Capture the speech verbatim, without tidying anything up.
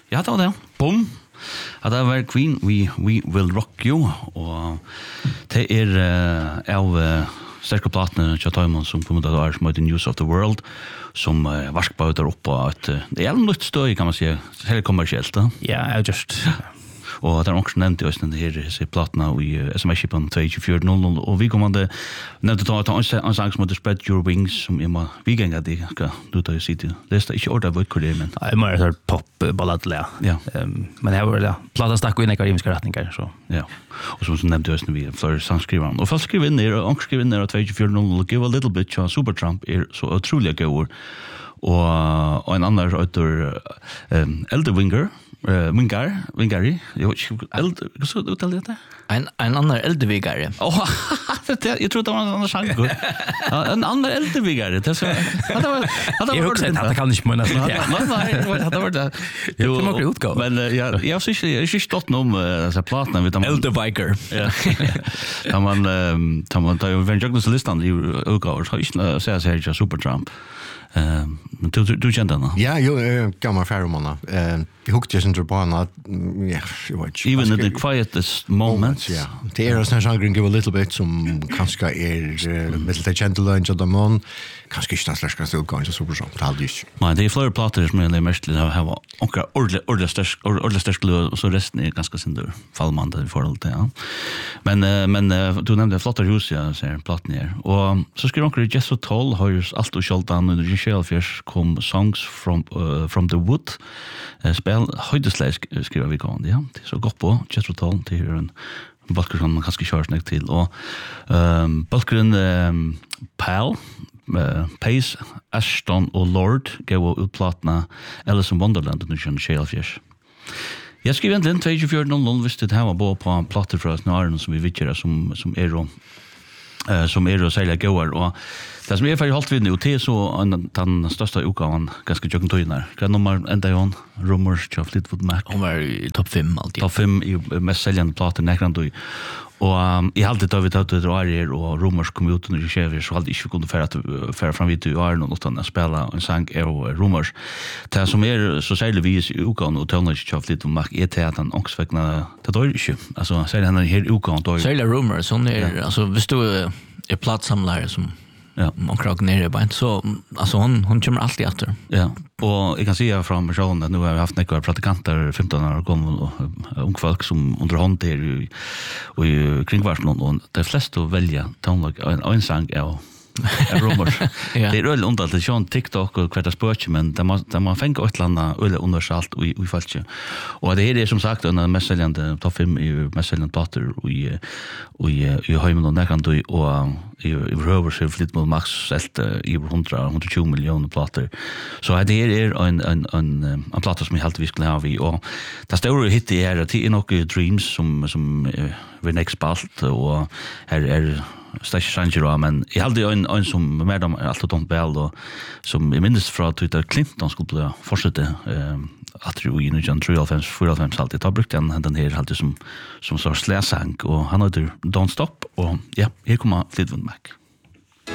Ja, det var det. Boom. Ja, det var Queen, We, We Will Rock You, og det er uh, av uh, sterke platene til Taimon som kommer til å være som heter News of the World, som uh, varskbar der oppe, at uh, det er en nytt støy, kan man si, helt kommersielt. Da. Ja, jeg just... Og det er også nevnt i oss denne her platene i S M S-kipen to to four null null, og vi kommer til nevnt å ta en sang som heter Spread Your Wings, som er med vi ganger de, skal du ta i sitte. Det er ikke ordet av hvor det er, men... Ja, jeg må ha pop-ballad, ja. Ja. Um, men jeg var, ja, plata stakk inn i karibiske retninger, så... Ja, og som, som nevnt i oss når vi flere sangskrivere. Og folk skriver inn der, og andre skriver inn der av to to four null null, Give a Little Bit, ja, Supertramp er så utrolig gøy. Og, og en annen øyter um, Elderwinger, Uh, Wingar, Wingari. Jo, eld, hva så uttaler det? En en annan eldevigare. Åh, jag tror det var en annan sang. Ja, en annan eldevigare. Det så. Ja, det var det var det. Det kan inte man nästan. Nej, nej, det var det. Jo, det var utgåva. Men ja, jag syns jag är stått om så plattan vet man. Eldeviger. Ja. Kan man tar man tar ju Vengeance listan i utgåvor. Så jag säger så här Supertramp. Eh, men du du kände den? Ja, jo, gammal färromanna. Eh, jag hukte inte på han att ja, jag vet inte. Even in the quietest moments. Ja. Det är sån här Give a Little Bit som kanske är middle the gentle and the moon. Kanske inte slash kan still gå så super så. Det hade ju. Nej, det är flera plattor som är mest att ha och ordle ordle störst ordle störst så resten är ganska synder fallmande i förhållande till. Ja. Men men du nämnde flotta hus ja, så plattan ner. Och så skulle onkel Jess och Toll har ju allt och skällt an under Shellfish kom songs from uh, from the wood. Uh, spel höjdesläsk skriver vi kan ja. Det är så gott på Jess och Toll till en balkar som man kanske kör snägt till och ehm balkaren um, Pal Uh, Pace, Ashton og Lord gav ut platna Alice in Wonderland under John Shellfish. Jeg skrev egentlig to to four null null hvis det her var bare på en platter fra snaren som vi vittjer som, som er og uh, som er og særlig gåer og det som er ferdig halvt vinner og til så den største utgaven ganske tjokken tøyner. Hva nummer enda jo Rumors til Fleetwood Mac? Hon var i topp fem alltid. Topp fem i mest seljende plater nekrande og Og um, jeg halte da vi tatt ut Arier og Rumors kom ut under Kjevir, så halte ikke kunne fære fram vidt i Arier og noe spela en sang av Rumors. Det som er så særlig vis i ukan og tøvner ikke kjøft litt om mak er til at han ångsvekna det dør ikke. Altså særlig han er her i ukan dør. Særlig Rumors, hun er, ja. Altså hvis du er platsamlare som ja. Man krak ner i beint, så alltså hon hon kommer alltid efter. Ja. Och jag kan säga från personen att nu har vi haft några praktikanter femton år gamla och ung folk som underhånd är ju och kring vart någon och de flesta välja tonlag en en sang är Rumors. Ja. Det är öll under det sjön TikTok och kvarta sport men där man där man fänga ett landa öll undersalt och i fallet. Och det är det som sagt en messeljande topp fem i messeljande platter och i och i hemmen och där kan du och i Rumors har flytt mot max selt i hundra hundratjugo miljoner platter. Så det är en en en en platta som vi helt visst skulle ha vi och det står hit i är till några dreams som som vi next spalt och här är Stash Sanger men jag hade ju en en som med dem allt tomt väl och som i minst från Twitter Clinton skulle fortsätta eh att ju i John Trial fans för fem alltid tar brukt den den här alltid som som så släsang och han hade Don't Stop och ja här kommer Fleetwood Mac.